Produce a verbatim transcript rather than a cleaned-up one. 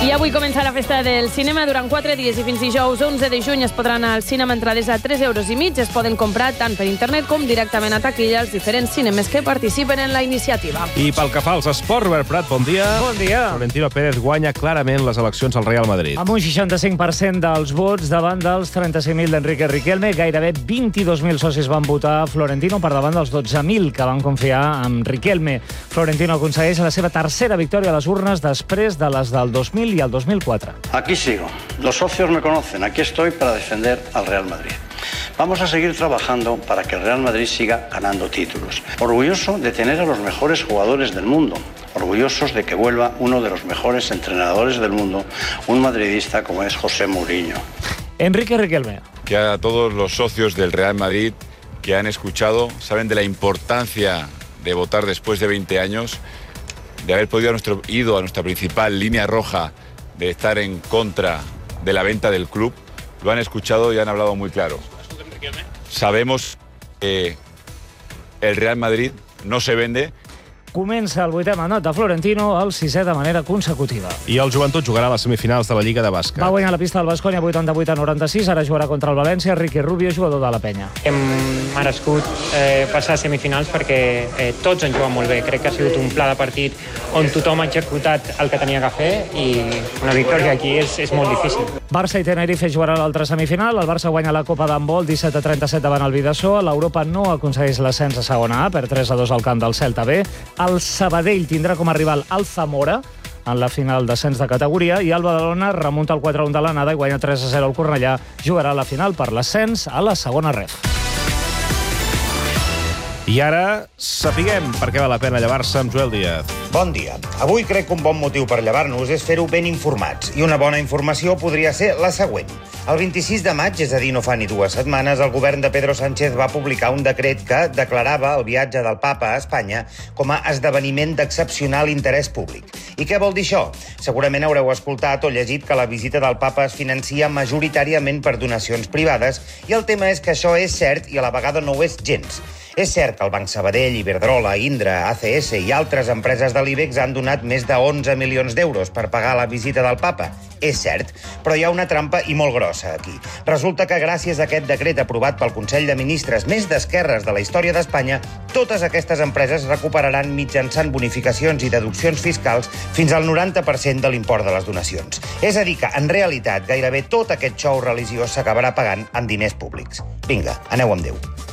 I avui comença la festa del cinema durant quatre dies i fins dijous onze de juny es podran anar al cinema entrades a tres euros i mig. Es poden comprar tant per internet com directament a taquilla als diferents cinemes que participen en la iniciativa. I pel que fa als esports, Robert Prat, bon dia. Bon dia. Florentino Pérez guanya clarament les eleccions al Real Madrid. Amb un seixanta-cinc per cent dels vots davant dels trenta-cinc mil d'Enrique Riquelme, gairebé vint-i-dos mil socis van votar a Florentino per davant dels dotze mil que van confiar en Riquelme. Florentino aconsegueix la seva tercera victòria a les urnes després de les del dos mil i el dos mil quatre. Aquí sigo. Los socios me conocen. Aquí estoy para defender al Real Madrid. Vamos a seguir trabajando para que el Real Madrid siga ganando títulos. Orgulloso de tener a los mejores jugadores del mundo. Orgullosos de que vuelva uno de los mejores entrenadores del mundo, un madridista como es José Mourinho. Enrique Riquelme. Que a todos los socios del Real Madrid que han escuchado, saben de la importancia de votar después de veinte años, de haber podido nuestro, ido a nuestra principal línea roja de estar en contra de la venta del club. Lo han escuchado y han hablado muy claro. Sabemos que el Real Madrid no se vende. Comença el vuitè mandat de Florentino, el sisè de manera consecutiva. I el Joventut jugarà a les semifinals de la Lliga de Bàsquet. Va guanyar la pista del Baskonia vuitanta-vuit a noranta-sis, ara jugarà contra el València, Ricky Rubio, jugador de la Penya. Hem merescut eh, passar a semifinals perquè eh, tots han jugat molt bé. Crec que ha sigut un pla de partit on tothom ha executat el que tenia que fer i una victòria aquí és, és molt difícil. Barça i Tenerife jugaran l'altra semifinal. El Barça guanya la Copa d'Handbol disset a trenta-set davant el Vidasoa. L'Europa no aconsegueix l'ascens a segona A per tres a dos al camp del Celta B. El Sabadell tindrà com a rival el Zamora en la final d'ascens de categoria i el Badalona remunta el quatre a un de l'anada i guanya tres a zero al Cornellà. Jugarà la final per l'ascens a la segona ref. I ara sapiguem per què val la pena llevar-se amb Joel Díaz. Bon dia. Avui crec que un bon motiu per llevar-nos és fer-ho ben informats. I una bona informació podria ser la següent. El vint-i-sis de maig, és a dir, no fa ni dues setmanes, el govern de Pedro Sánchez va publicar un decret que declarava el viatge del Papa a Espanya com a esdeveniment d'excepcional interès públic. I què vol dir això? Segurament haureu escoltat o llegit que la visita del Papa es financia majoritàriament per donacions privades i el tema és que això és cert i a la vegada no ho és gens. És cert que el Banc Sabadell, Iberdrola, Indra, A C S i altres empreses de l'IBEX han donat més de onze milions d'euros per pagar la visita del Papa. És cert, però hi ha una trampa i molt grossa aquí. Resulta que gràcies a aquest decret aprovat pel Consell de Ministres més d'esquerres de la història d'Espanya, totes aquestes empreses recuperaran mitjançant bonificacions i deduccions fiscals fins al noranta per cent de l'import de les donacions. És a dir que, en realitat, gairebé tot aquest xou religiós s'acabarà pagant amb diners públics. Vinga, aneu amb Déu.